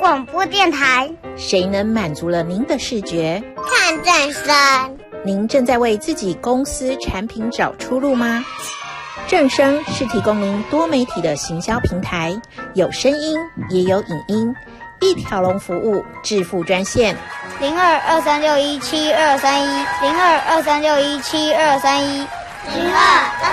广播电台。 谁能满足了您的视觉？ 看正声。 您正在为自己公司产品找出路吗？正声是提供您多媒体的行销平台，有声音也有影音，一条龙服务，致富专线 0223617231，0223617231，02